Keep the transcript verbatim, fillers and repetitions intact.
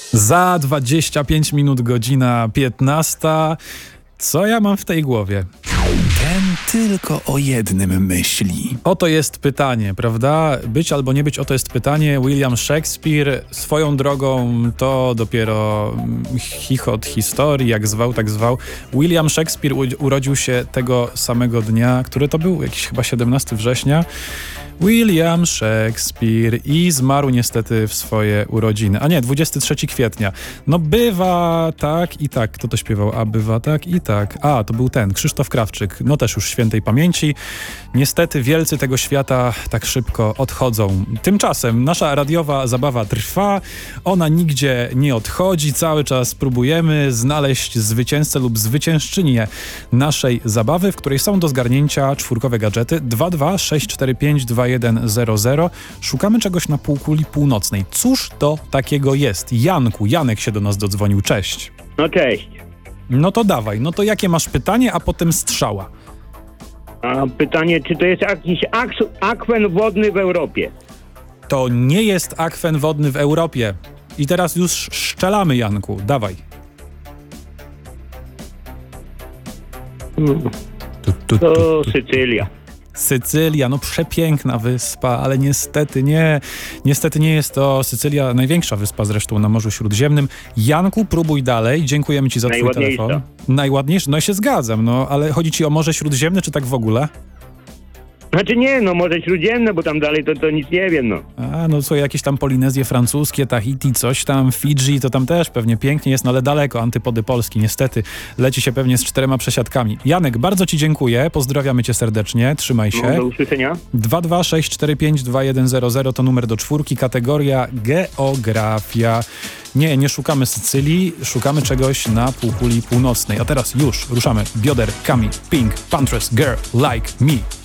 Za dwadzieścia pięć minut, godzina piętnasta. Co ja mam w tej głowie? Ten tylko o jednym myśli. Oto jest pytanie, prawda? Być albo nie być, oto jest pytanie. William Shakespeare, swoją drogą to dopiero chichot historii, jak zwał, tak zwał. William Shakespeare u- urodził się tego samego dnia, który to był, jakiś chyba siedemnastego września. William Shakespeare i zmarł niestety w swoje urodziny. A nie, dwudziestego trzeciego kwietnia. No bywa tak i tak. Kto to śpiewał? A bywa tak i tak. A, to był ten, Krzysztof Krawczyk. No też już świętej pamięci. Niestety wielcy tego świata tak szybko odchodzą. Tymczasem nasza radiowa zabawa trwa. Ona nigdzie nie odchodzi. Cały czas próbujemy znaleźć zwycięzcę lub zwyciężczynię naszej zabawy, w której są do zgarnięcia czwórkowe gadżety dwa dwa sześć cztery pięć dwa jeden zero zero. Szukamy czegoś na półkuli północnej. Cóż to takiego jest? Janku, Janek się do nas dodzwonił. Cześć. No cześć. No to dawaj. No to jakie masz pytanie, a potem strzała? A pytanie, czy to jest jakiś aks- akwen wodny w Europie? To nie jest akwen wodny w Europie. I teraz już szczelamy, Janku. Dawaj. Hmm. Tu, tu, tu, To tu. Sycylia. Sycylia, no przepiękna wyspa, ale niestety nie, niestety nie jest to Sycylia, największa wyspa zresztą na Morzu Śródziemnym. Janku, próbuj dalej, dziękujemy ci za twój Najładniejsza. telefon. Najładniejszy? No i się zgadzam, no ale chodzi ci o Morze Śródziemne, czy tak w ogóle? Znaczy nie, no Morze Śródziemne, bo tam dalej to, to nic nie wiem, no. A, no co, jakieś tam Polinezje francuskie, Tahiti, coś tam, Fidżi, to tam też pewnie pięknie jest, no ale daleko, antypody Polski, niestety. Leci się pewnie z czterema przesiadkami. Janek, bardzo ci dziękuję, pozdrawiamy cię serdecznie, trzymaj się. No, do usłyszenia. dwa dwa sześć cztery pięć dwa jeden zero zero to numer do czwórki, kategoria geografia. Nie, nie szukamy Sycylii, szukamy czegoś na półkuli północnej. A teraz już ruszamy. Bioder, Kami, Pink, Pantress, Girl, Like Me.